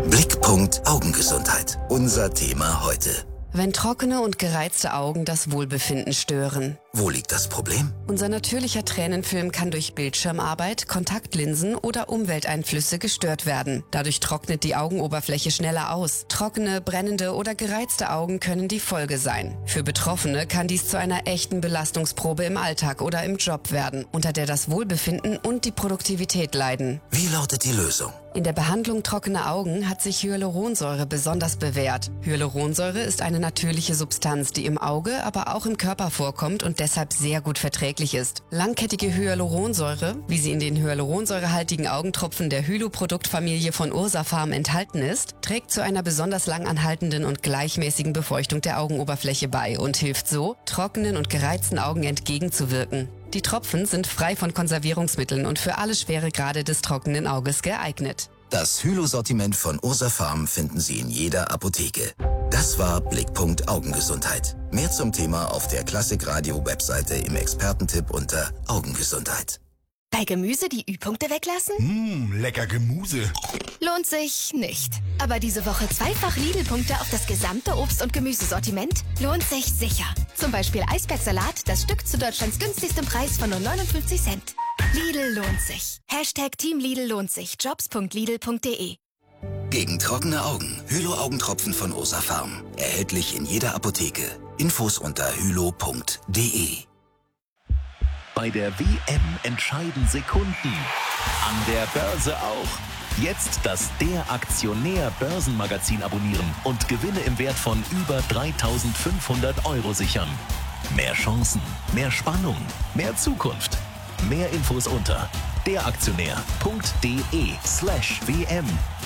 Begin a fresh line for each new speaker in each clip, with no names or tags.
Blickpunkt Augengesundheit. Unser Thema heute.
Wenn trockene und gereizte Augen das Wohlbefinden stören.
Wo liegt das Problem?
Unser natürlicher Tränenfilm kann durch Bildschirmarbeit, Kontaktlinsen oder Umwelteinflüsse gestört werden. Dadurch trocknet die Augenoberfläche schneller aus. Trockene, brennende oder gereizte Augen können die Folge sein. Für Betroffene kann dies zu einer echten Belastungsprobe im Alltag oder im Job werden, unter der das Wohlbefinden und die Produktivität leiden.
Wie lautet die Lösung?
In der Behandlung trockener Augen hat sich Hyaluronsäure besonders bewährt. Hyaluronsäure ist eine natürliche Substanz, die im Auge, aber auch im Körper vorkommt und deshalb sehr gut verträglich ist. Langkettige Hyaluronsäure, wie sie in den hyaluronsäurehaltigen Augentropfen der Hylo-Produktfamilie von Ursafarm enthalten ist, trägt zu einer besonders lang anhaltenden und gleichmäßigen Befeuchtung der Augenoberfläche bei und hilft so, trockenen und gereizten Augen entgegenzuwirken. Die Tropfen sind frei von Konservierungsmitteln und für alle Schweregrade des trockenen Auges geeignet.
Das Hylo-Sortiment von Ursafarm finden Sie in jeder Apotheke. Das war Blickpunkt Augengesundheit. Mehr zum Thema auf der Klassikradio-Webseite im Expertentipp unter Augengesundheit.
Bei Gemüse die Ü-Punkte weglassen?
Lecker Gemüse.
Lohnt sich nicht. Aber diese Woche zweifach Lidl-Punkte auf das gesamte Obst- und Gemüsesortiment lohnt sich sicher. Zum Beispiel Eisbergsalat, das Stück zu Deutschlands günstigstem Preis von nur 59 Cent. Lidl lohnt sich. #Team Lidl lohnt sich. Jobs.lidl.de.
Gegen trockene Augen. Hylo-Augentropfen von Ursafarm. Erhältlich in jeder Apotheke. Infos unter hylo.de.
Bei der WM entscheiden Sekunden. An der Börse auch. Jetzt das Der Aktionär Börsenmagazin abonnieren und Gewinne im Wert von über 3.500 € sichern. Mehr Chancen, mehr Spannung, mehr Zukunft. Mehr Infos unter deraktionär.de/WM.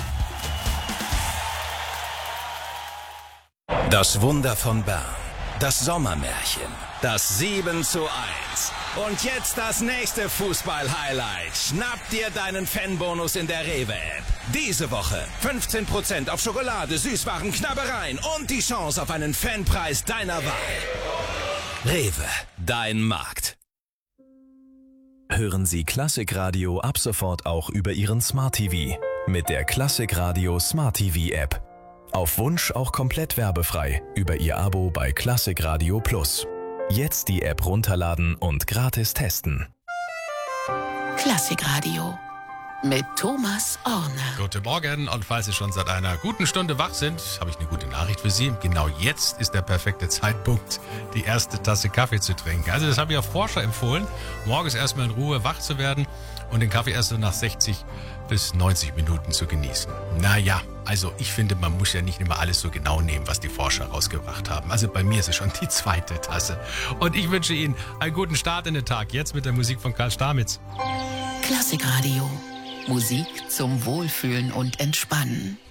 Das Wunder von Bern. Das Sommermärchen. Das 7:1. Und jetzt das nächste Fußball-Highlight. Schnapp dir deinen Fanbonus in der Rewe-App. Diese Woche 15% auf Schokolade, Süßwaren, Knabbereien und die Chance auf einen Fanpreis deiner Wahl. Rewe, dein Markt.
Hören Sie Klassikradio ab sofort auch über Ihren Smart TV mit der Klassikradio Smart TV App. Auf Wunsch auch komplett werbefrei über Ihr Abo bei Klassikradio Plus. Jetzt die App runterladen und gratis testen.
Klassikradio mit Thomas Orner.
Guten Morgen, und falls Sie schon seit einer guten Stunde wach sind, habe ich eine gute Nachricht für Sie. Genau jetzt ist der perfekte Zeitpunkt, die erste Tasse Kaffee zu trinken. Also das haben ja Forscher empfohlen, morgens erstmal in Ruhe wach zu werden und den Kaffee erst so nach 60 bis 90 Minuten zu genießen. Naja, also ich finde, man muss ja nicht immer alles so genau nehmen, was die Forscher rausgebracht haben. Also bei mir ist es schon die zweite Tasse. Und ich wünsche Ihnen einen guten Start in den Tag, jetzt mit der Musik von Karl Stamitz.
Klassikradio. Musik zum Wohlfühlen und Entspannen.